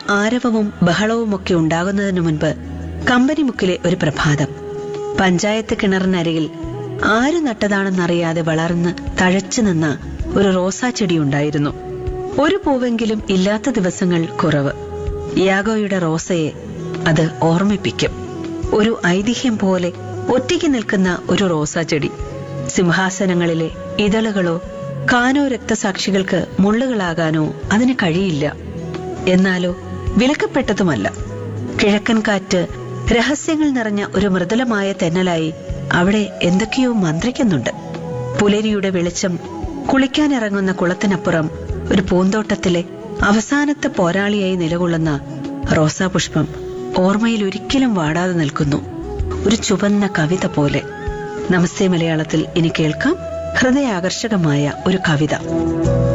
ആരവവും ബഹളവുമൊക്കെ ഉണ്ടാകുന്നതിനു മുൻപ് കമ്പനിമുക്കിലെ ഒരു പ്രഭാതം. പഞ്ചായത്ത് കിണറിനരികിൽ ആര് നട്ടതാണെന്നറിയാതെ വളർന്ന് തഴച്ചു നിന്ന ഒരു റോസാ ചെടിയുണ്ടായിരുന്നു. ഒരു പൂവെങ്കിലും ഇല്ലാത്ത ദിവസങ്ങൾ കുറവ്. യാഗോയുടെ റോസയെ അത് ഓർമ്മിപ്പിക്കും. ഒരു ഐതിഹ്യം പോലെ ഒറ്റയ്ക്ക് നിൽക്കുന്ന ഒരു റോസാ ചെടി. സിംഹാസനങ്ങളിലെ ഇതളുകളോ കാനോ രക്തസാക്ഷികൾക്ക് മുള്ളുകളാകാനോ അതിന് കഴിയില്ല. എന്നാലോ വിലക്കപ്പെട്ടതുമല്ല. കിഴക്കൻ കാറ്റ് രഹസ്യങ്ങൾ നിറഞ്ഞ ഒരു മൃദുലമായ തെന്നലായി അവിടെ എന്തൊക്കെയോ മന്ത്രിക്കുന്നുണ്ട്. പുലരിയുടെ വെളിച്ചം കുളിക്കാനിറങ്ങുന്ന കുളത്തിനപ്പുറം ഒരു പൂന്തോട്ടത്തിലെ അവസാനത്തെ പോരാളിയായി നിലകൊള്ളുന്ന റോസാപുഷ്പം ഓർമ്മയിൽ ഒരിക്കലും വാടാതെ നിൽക്കുന്നു, ഒരു ചുവന്ന കവിത പോലെ. നമസ്തേ മലയാളത്തിൽ ഇനി കേൾക്കാം ഹൃദയാകർഷകമായ ഒരു കവിത.